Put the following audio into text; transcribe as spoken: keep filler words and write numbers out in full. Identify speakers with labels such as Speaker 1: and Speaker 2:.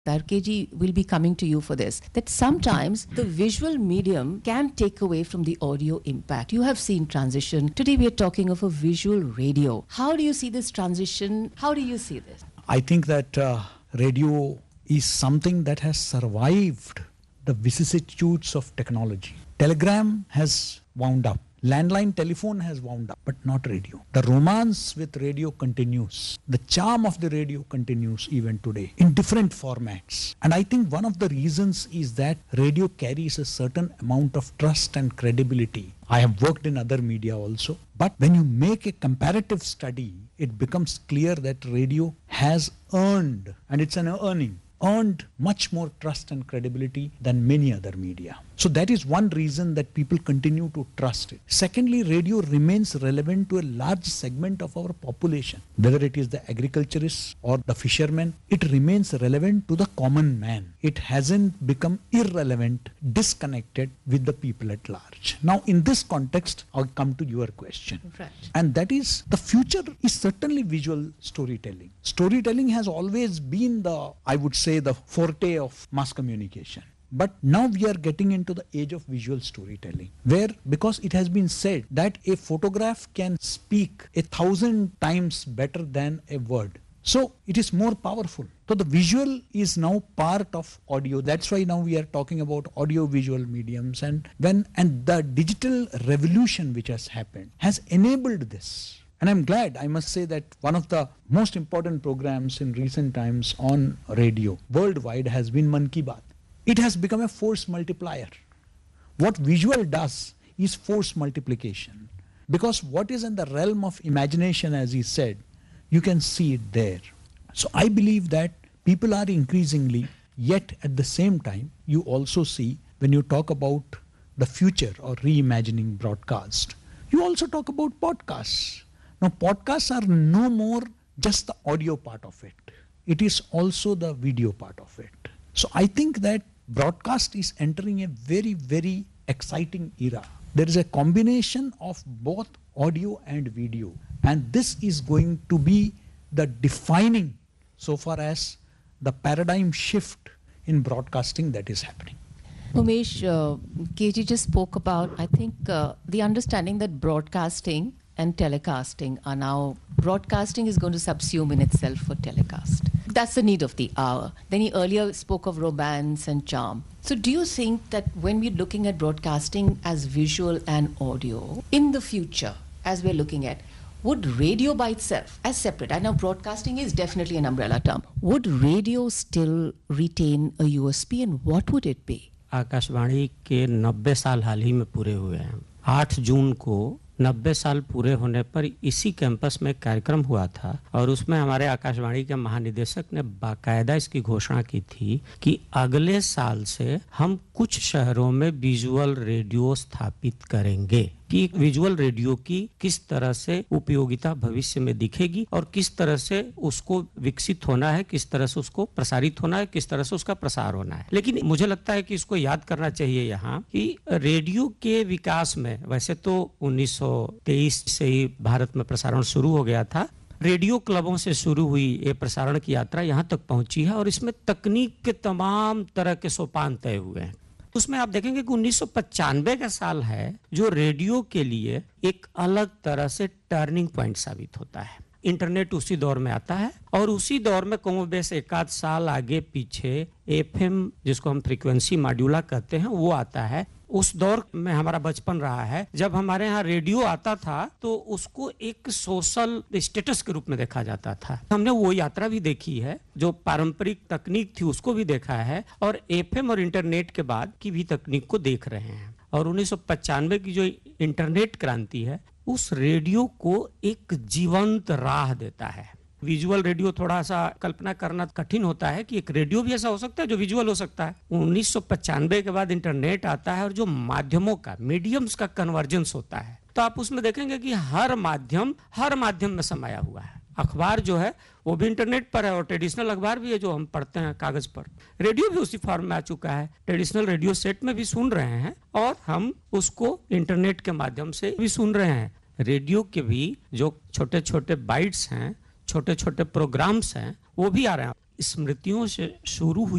Speaker 1: Tarkeji will be coming to you for this, that sometimes the visual medium can take away from the audio impact. You have seen transition. Today we are talking of a visual radio. How do you see this transition? How do you see this?
Speaker 2: I think that uh, radio is something that has survived the vicissitudes of technology. Telegram has wound up. Landline telephone has wound up, but not radio. The romance with radio continues. The charm of the radio continues even today in different formats. And I think one of the reasons is that radio carries a certain amount of trust and credibility. I have worked in other media also. But when you make a comparative study, it becomes clear that radio has earned, and it's an earning, earned much more trust and credibility than many other media. So that is one reason that people continue to trust it. Secondly, radio remains relevant to a large segment of our population. Whether it is the agriculturists or the fishermen, it remains relevant to the common man. It hasn't become irrelevant, disconnected with the people at large. Now, in this context, I'll come to your question.
Speaker 1: Right.
Speaker 2: And that is, the future is certainly visual storytelling. Storytelling has always been the, I would say, the forte of mass communication. But now we are getting into the age of visual storytelling, where, because it has been said that a photograph can speak a thousand times better than a word. So it is more powerful. So the visual is now part of audio. That's why now we are talking about audio visual mediums, and when and the digital revolution which has happened has enabled this. And I'm glad, I must say, that one of the most important programs in recent times on radio worldwide has been Mann Ki Baat. It has become a force multiplier. What visual does is force multiplication. Because what is in the realm of imagination, as he said, you can see it there. So I believe that people are increasingly, yet at the same time, you also see, when you talk about the future or reimagining broadcast, you also talk about podcasts. Now, podcasts are no more just the audio part of it. It is also the video part of it. So I think that broadcast is entering a very, very exciting era. There is a combination of both audio and video. And this is going to be the defining, so far as the paradigm shift in broadcasting that is happening.
Speaker 1: Umesh, uh, K G just spoke about, I think, uh, the understanding that broadcasting and telecasting are now, broadcasting is going to subsume in itself for telecast. That's the need of the hour. Then he earlier spoke of romance and charm. So do you think that when we're looking at broadcasting as visual and audio, in the future, as we're looking at, would radio by itself, as separate, I know broadcasting is definitely an umbrella term, would radio still retain a U S P, and what would it be?
Speaker 3: Akashvani के नब्बे साल हाल ही में पूरे हुए हैं. आठ जून को नब्बे साल पूरे होने पर इसी कैंपस में कार्यक्रम हुआ था और उसमें हमारे आकाशवाणी के महानिदेशक ने बाकायदा इसकी घोषणा की थी कि अगले साल से हम कुछ शहरों में विजुअल रेडियो स्थापित करेंगे, कि विजुअल रेडियो की किस तरह से उपयोगिता भविष्य में दिखेगी और किस तरह से उसको विकसित होना है, किस तरह से उसको प्रसारित होना है, किस तरह से उसका प्रसार होना है. लेकिन मुझे लगता है कि इसको याद करना चाहिए यहाँ कि रेडियो के विकास में, वैसे तो उन्नीस सौ तेईस से ही भारत में प्रसारण शुरू हो गया था, रेडियो क्लबों से शुरू हुई ये प्रसारण की यात्रा यहाँ तक पहुंची है और इसमें तकनीक के तमाम तरह के सोपान तय हुए हैं. उसमें आप देखेंगे कि उन्नीस सौ पचानवे का साल है जो रेडियो के लिए एक अलग तरह से टर्निंग पॉइंट साबित होता है. इंटरनेट उसी दौर में आता है और उसी दौर में कमोबेश एक आध साल आगे पीछे एफएम, जिसको हम फ्रीक्वेंसी मॉड्यूला कहते हैं, वो आता है. उस दौर में हमारा बचपन रहा है जब हमारे यहाँ रेडियो आता था तो उसको एक सोशल स्टेटस के रूप में देखा जाता था. हमने वो यात्रा भी देखी है, जो पारंपरिक तकनीक थी उसको भी देखा है और एफएम और इंटरनेट के बाद की भी तकनीक को देख रहे हैं. और उन्नीस सौ पचानवे की जो इंटरनेट क्रांति है उस रेडियो को एक जीवंत राह देता है. विजुअल रेडियो थोड़ा सा कल्पना करना कठिन होता है कि एक रेडियो भी ऐसा हो सकता है जो विजुअल हो सकता है. उन्नीस सौ पचानवे के बाद इंटरनेट आता है और जो माध्यमों का, मीडियम्स का कन्वर्जेंस होता है, तो आप उसमें देखेंगे कि हर माध्यम हर माध्यम में समाया हुआ है. अखबार जो है वो भी इंटरनेट पर है और ट्रेडिशनल अखबार भी है जो हम पढ़ते हैं कागज पर. रेडियो भी उसी फॉर्म में आ चुका है, ट्रेडिशनल रेडियो सेट में भी सुन रहे हैं और हम उसको इंटरनेट के माध्यम से भी सुन रहे हैं. रेडियो के भी जो छोटे छोटे बाइट्स हैं, छोटे छोटे प्रोग्राम्स हैं, वो भी आ रहे हैं. स्मृतियों से शुरू हुई